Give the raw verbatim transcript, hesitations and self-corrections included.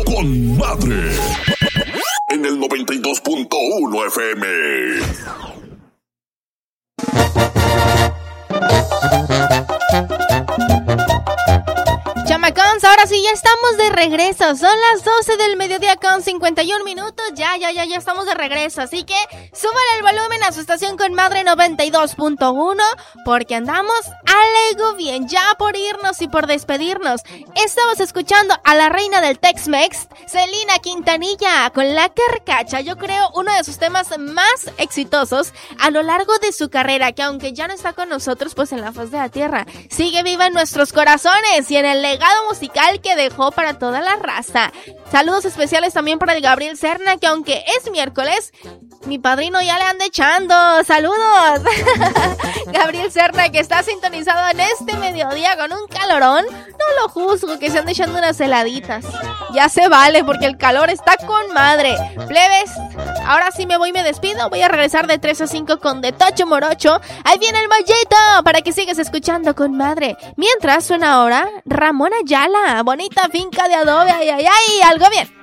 con Madre en el noventa y dos punto uno F M. Chamacons, ahora sí ya estamos de regreso. Son las doce del mediodía con cincuenta y un minutos. Ya, ya, ya, ya estamos de regreso. Así que súbale el volumen a su estación con Madre noventa y dos punto uno, porque andamos algo bien. Ya por irnos y por despedirnos, estamos escuchando a la reina del Tex-Mex, Selena Quintanilla, con La Carcacha. Yo creo uno de sus temas más exitosos a lo largo de su carrera, que aunque ya no está con nosotros pues en la faz de la tierra, sigue viva en nuestros corazones y en el legado musical que dejó para toda la raza. Saludos especiales también para el Gabriel Serna, que aunque es miércoles, mi padrino ya le anda echando. ¡Saludos! Gabriel Serna, que está sintonizado en este mediodía con un calorón. No lo juzgo, que se ande echando unas heladitas. Ya se vale, porque el calor está con madre. Plebes, ahora sí me voy y me despido. Voy a regresar de tres a cinco con De Tocho Morocho. Ahí viene el mallito para que sigas escuchando con madre. Mientras suena ahora Ramón Ayala, Bonita Finca de Adobe. Ay, ay, ay, algo bien.